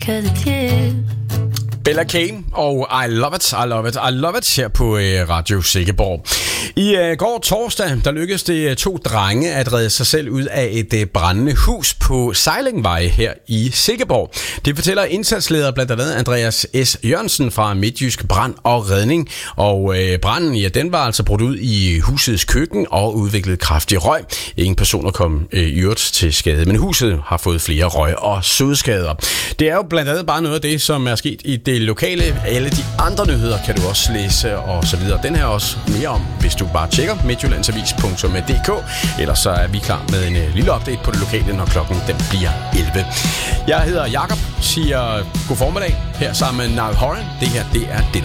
'cause it's you. Bella Kane og I Love It, I Love It, I Love It her på Radio Silkeborg. I går torsdag, der lykkedes det 2 drenge at redde sig selv ud af et brændende hus på Sejlingvej her i Silkeborg. Det fortæller indsatsleder blandt andet Andreas S. Jørgensen fra Midtjysk Brand og Redning. Og branden, ja, den var altså brudt ud i husets køkken og udviklet kraftig røg. Ingen personer kom i øvrigt til skade, men huset har fået flere røg- og sodskader. Det er jo blandt andet bare noget af det, som er sket i det lokale. Alle de andre nyheder kan du også læse og så videre. Den her også mere om, hvis du bare tjekker midtjyllandsavis.dk. Ellers så er vi klar med en lille update på det lokale, når klokken den bliver 11. Jeg hedder Jakob, siger god formiddag her sammen med Niall Horan. Det her, det er det.